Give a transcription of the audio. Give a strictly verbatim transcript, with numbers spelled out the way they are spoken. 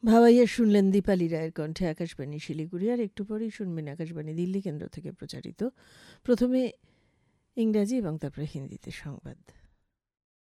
ভাওয়াইয়া শুনলেন দীপালি রায়ের কণ্ঠে আকাশবাণী শিলিগুড়ি। আর একটু পরেই শুনবেন আকাশবাণী দিল্লি কেন্দ্র থেকে প্রচারিত প্রথমে ইংরাজি এবং তারপরে হিন্দিতে সংবাদ।